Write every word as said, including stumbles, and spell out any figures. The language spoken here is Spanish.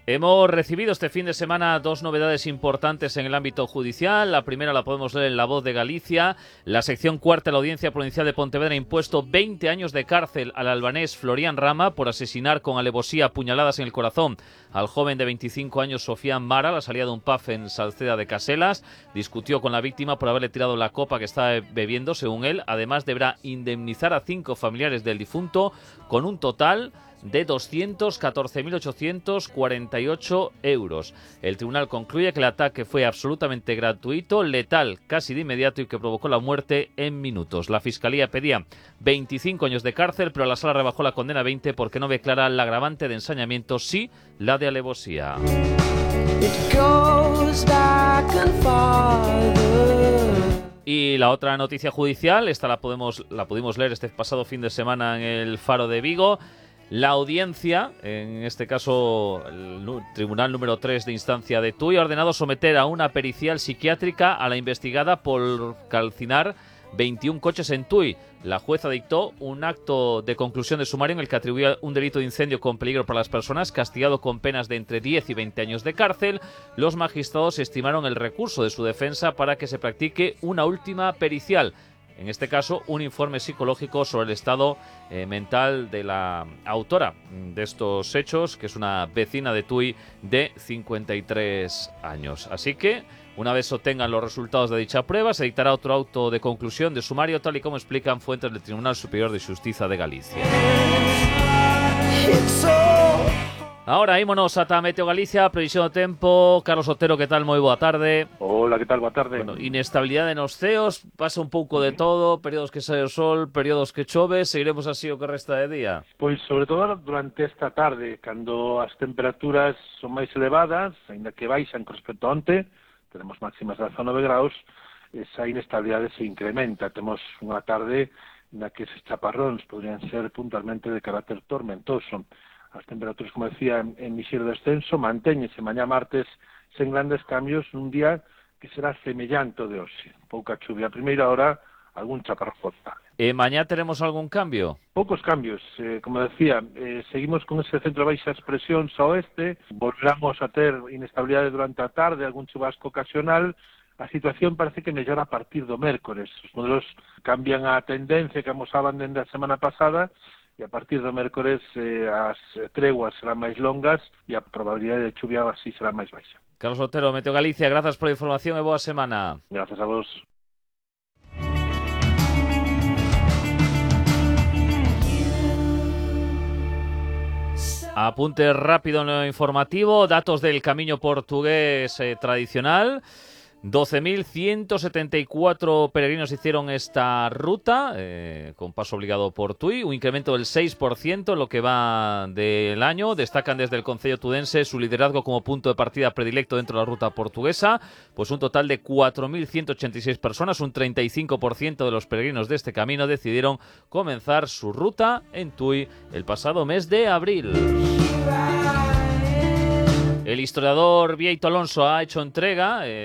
Hemos recibido este fin de semana dos novedades importantes en el ámbito judicial. La primera la podemos leer en La Voz de Galicia. La sección cuarta de la Audiencia Provincial de Pontevedra ha impuesto veinte años de cárcel al albanés Florian Rama por asesinar con alevosía, puñaladas en el corazón, al joven de veinticinco años Sofián Mara a la salida de un pub en Salceda de Caselas. Discutió con la víctima por haberle tirado la copa que estaba bebiendo, según él. Además, deberá indemnizar a cinco familiares del difunto con un total de doscientos catorce mil ochocientos cuarenta y ocho euros. El tribunal concluye que el ataque fue absolutamente gratuito, letal casi de inmediato y que provocó la muerte en minutos. La Fiscalía pedía veinticinco años de cárcel, pero la Sala rebajó la condena a veinte porque no ve clara la agravante de ensañamiento, sí la de alevosía. Y la otra noticia judicial, esta la podemos la pudimos leer este pasado fin de semana en el Faro de Vigo. La audiencia, en este caso el Tribunal número tres de instancia de Tui, ha ordenado someter a una pericial psiquiátrica a la investigada por calcinar veintiún coches en Tui. La jueza dictó un acto de conclusión de sumario en el que atribuía un delito de incendio con peligro para las personas, castigado con penas de entre diez y veinte años de cárcel. Los magistrados estimaron el recurso de su defensa para que se practique una última pericial. En este caso, un informe psicológico sobre el estado eh, mental de la autora de estos hechos, que es una vecina de Tui de cincuenta y tres años. Así que, una vez obtengan los resultados de dicha prueba, se dictará otro auto de conclusión de sumario, tal y como explican fuentes del Tribunal Superior de Xustiza de Galicia. Ahora, ímonos ata Meteo Galicia, previsión do tempo. Carlos Otero, que tal? Moi boa tarde. Hola, que tal? Boa tarde. Bueno, inestabilidade nos ceos, pasa un pouco de todo, períodos que sae o sol, períodos que chove, seguiremos así o que resta de día? Pois, sobre todo durante esta tarde, cando as temperaturas son máis elevadas, ainda que baixan con respecto a onte, tenemos máximas de dezanove graus, esa inestabilidade se incrementa. Temos unha tarde na que eses chaparróns podrían ser puntualmente de carácter tormentoso. As temperaturas, como decía, en, en lixeiro descenso, mantéñense mañá martes sen grandes cambios, un día que será semellante ao de hoxe. Pouca chuvia a primeira hora, algún chaparrón potable. E mañá teremos algún cambio? Poucos cambios, eh, como decía, eh, seguimos con ese centro de baixas presións ao oeste, volveramos a ter inestabilidade durante a tarde, algún chubasco ocasional. A situación parece que mellora a partir do mércores. Os modelos cambian a tendencia que amosaban dende a semana pasada, e a partir do mércores eh, as treguas serán máis longas e a probabilidade de chuvia así será máis baixa. Carlos Otero, Meteo Galicia, grazas pola información e boa semana. Grazas a vos. Apunte rápido en lo informativo, datos del camino portugués eh, tradicional. doce mil ciento setenta y cuatro peregrinos hicieron esta ruta, eh, con paso obligado por Tui, un incremento del seis por ciento en lo que va del año. Destacan desde el concello tudense su liderazgo como punto de partida predilecto dentro de la ruta portuguesa, pues un total de cuatro mil ciento ochenta y seis personas, un treinta y cinco por ciento de los peregrinos de este camino decidieron comenzar su ruta en Tui el pasado mes de abril. El historiador Vieito Alonso ha hecho entrega... Eh,